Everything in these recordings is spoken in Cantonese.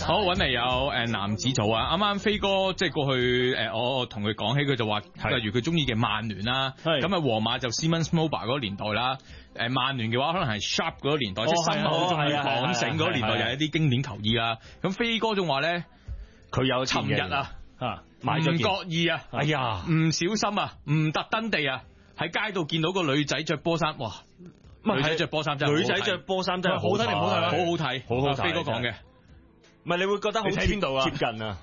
好，搵嚟有男子組啊，啱啱飛哥即係過去我同佢講起，佢就話，例如佢中意嘅曼聯啦，咁啊皇馬就 Siemens Mobile 嗰個年代啦，曼聯嘅話可能係 Sharp 嗰個年代，即係新好中意綁繩嗰個年代，又係一啲經典球衣啦。咁飛哥仲話咧， 佢有尋日啊買咗件， 唔覺意啊， 哎呀， 唔小心啊，唔特登地啊，喺街度見到個女仔着波衫，哇！女仔着波衫真係女仔着波衫真係好睇定唔好睇？好好睇， 好好睇。 飛哥講嘅， 唔係你會覺得好邊度啊？ 貼近啊！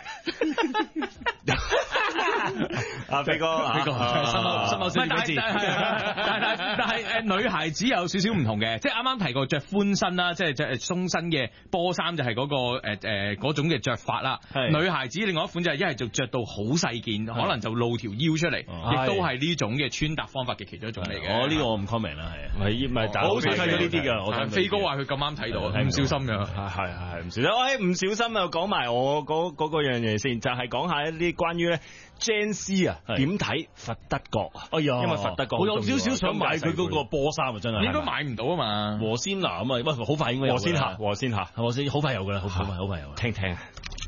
阿飛哥， 心口少啲字。但係女孩子有少少唔同嘅，即係啱啱提過着寬身啦，即係着鬆身嘅波衫就係嗰個嗰種嘅着法啦。女孩子另外一款就係一係就着到好細件，可能就露條腰出嚟，亦都係呢種嘅穿搭方法嘅其中一種嚟嘅。 我呢個我唔 comment 啦，係唔係？我好少睇到呢啲㗎，我飛哥話佢咁啱睇到，唔小心㗎， 係唔小心。喂，唔小心又講埋我嗰樣嘢先，就係講下一啲關於咧 Jan C 啊點睇佛德國啊？哎呀，因為佛德國我有少少想買佢嗰個波衫啊，真係應該買唔到啊嘛。 和仙娜咁啊，喂，好快應該有。 和仙下， 好快有㗎啦，好快有。 聽聽。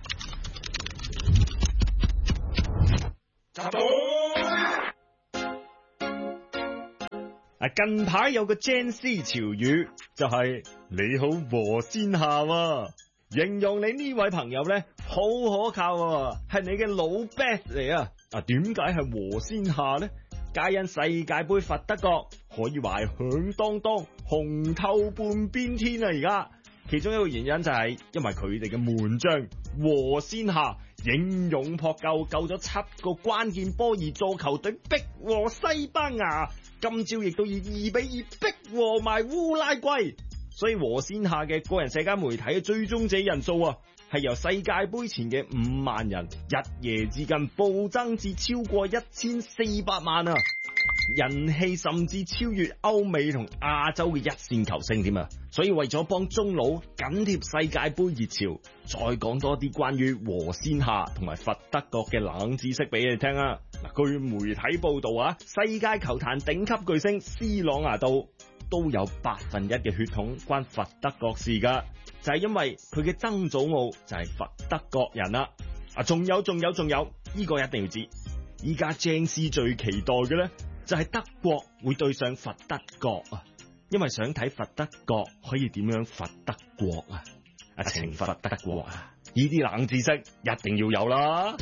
近排有個 Gen Z 潮語就係你好和仙下喎，形容你呢位朋友咧好可靠喎，係你嘅老 best 嚟啊！點解係和仙下咧？皆因世界盃佛德國可以話係響當當紅透半邊天啊！而家其中一個原因就係因為佢哋嘅門將和仙下英勇撲救，救咗7個關鍵波而助球隊逼和西班牙。今朝亦都以2-2逼和埋烏拉圭，所以和仙下嘅個人社交媒體嘅追蹤者人數係由世界盃前嘅5萬人一夜之間暴增至超過1400萬啊！人氣甚至超越歐美同亞洲嘅一線球星添啊！所以為咗幫中佬緊貼世界盃熱潮，再講多啲關於和仙下同埋佛德國嘅冷知識俾你聽啊！據媒體報道啊，世界球壇頂級巨星斯朗拿度都有1/8嘅血統關佛德國事噶，就係因為佢嘅曾祖母就係佛德國人啦。仲有，呢個一定要知。依家 Jan C 最期待嘅咧，就係德國會對上佛德國啊，因為想睇佛德國可以點樣佛德國啊，懲罰德國啊，呢啲冷知識一定要有啦。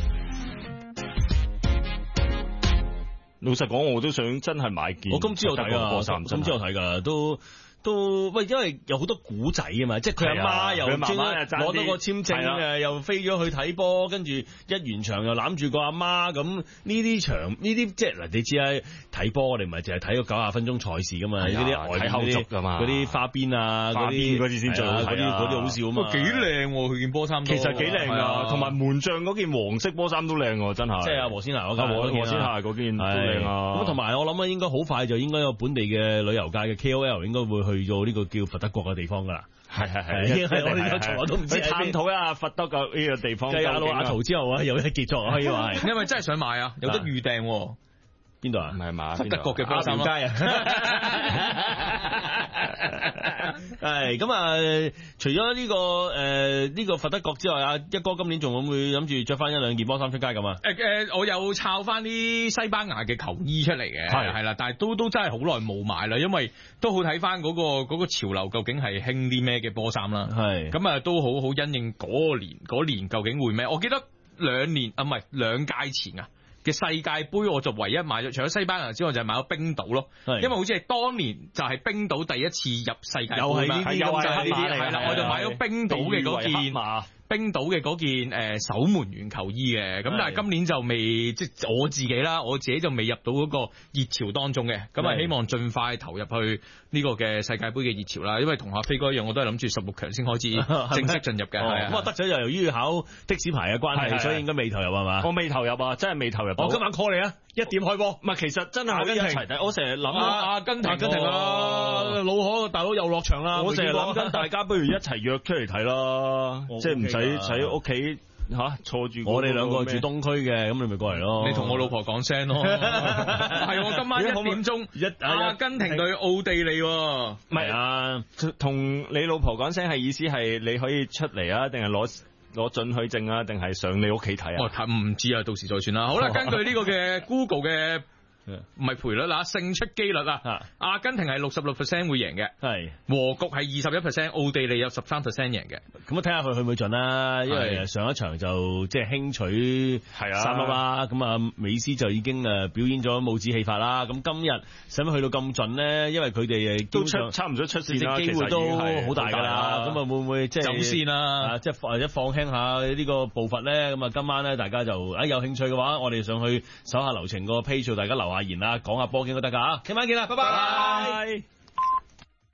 老實講，我都想真係買件。 我今朝有睇㗎，今朝有睇㗎，都喂，因為有好多古仔啊嘛，即係佢阿媽又專攞到個簽證又飛咗去睇波，跟住一完場又攬住個阿媽，咁呢啲場呢啲即係嗱，你知啊，睇波我哋唔係淨係睇個90分鐘賽事噶嘛，呢啲外後續噶嘛，嗰啲花邊啊，嗰啲先最好睇，嗰啲好笑啊嘛。 幾靚佢件波衫， 其實幾靚噶，同埋門將嗰件黃色波衫都靚喎，真係。 即係阿和仙娜嗰件， 和仙娜嗰件都靚啊。 咁同埋我諗應該好快就應該有本地嘅旅遊界嘅 KOL 應該會去咗呢個叫佛德國嘅地方噶啦， 係我哋從來都唔知探討一下佛德國呢個地方。 繼阿魯阿圖之後啊，有得傑作可以話係， 因為真係想買啊，有得預訂。 邊度啊？ 唔係嘛？ 佛德國嘅波衫咯。 係咁啊！除咗呢個佛德國之外，啊一哥今年仲會唔會諗住着翻1-2件波衫出街咁啊？ 我又抄翻啲西班牙嘅球衣出嚟嘅，係啦，但係都真係好耐冇買啦，因為都好睇翻嗰個潮流究竟係興啲咩嘅波衫啦。係咁啊，都好因應嗰年究竟會咩？我記得2屆前啊嘅世界盃，我就唯一買咗，除咗西班牙之外，就係買咗冰島咯。因為好似係當年就係冰島第一次入世界盃，又係呢啲，係啦，我就買咗冰島嘅嗰件守門員球衣嘅。咁但係今年就未，即係我自己就未入到嗰個熱潮當中嘅。咁啊，希望盡快投入去呢個嘅世界盃嘅熱潮啦。因為同阿飛哥一樣，我都係諗住16強先開始正式進入嘅。 咁啊，德仔就由於考的士牌嘅關係，所以應該未投入係嘛？ 我未投入啊，真係未投入。 我今晚 call 你啊，1點開波。 唔係，其實真係可以一齊睇。我成日諗阿根廷啊，老可大佬又落場啦。 我成日諗緊大家不如一齊約出嚟睇啦，即係唔使喺屋企坐住我哋兩個住東區嘅，咁你咪過嚟咯。 你同我老婆講聲咯。係我今晚1點鐘阿根廷對奧地利。 唔係啊，同你老婆講聲係意思係你可以出嚟啊，定係攞准許證啊，定係上你屋企睇啊？ 唔知啊，到時再算啦。好啦，根據呢個嘅 Google 嘅。唔係賠率啦，勝出機率啦。阿根廷係66% 會贏嘅，係和局係21%，奧地利有13% 贏嘅。咁啊睇下佢去唔去盡啦，因為上一場就即係輕取3粒啦。咁啊，美斯就已經表演咗帽子戲法啦。咁今日使乜去到咁盡呢？因為佢哋都差唔多出線啦，機會都好大㗎啦。咁啊會唔會即係走線啦？即係或者放輕下呢個步伐咧？咁啊今晚咧大家就有興趣嘅話，我哋上去手下留情個 page 大家留下言啦，講下波經都得㗎。聽晚見啦，拜拜。